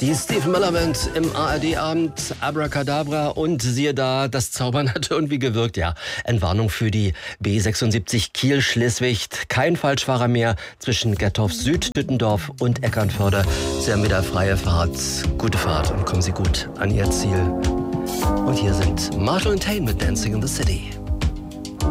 Die Stephen Miller Band im ARD-Abend, Abracadabra, und siehe da, das Zaubern hat irgendwie gewirkt, ja. Entwarnung für die B76 Kiel-Schleswig. Kein Falschfahrer mehr zwischen Gettorf Süd, Düttendorf und Eckernförde. Sie haben wieder freie Fahrt, gute Fahrt und kommen Sie gut an Ihr Ziel. Und hier sind Marshall und Tain mit Dancing in the City.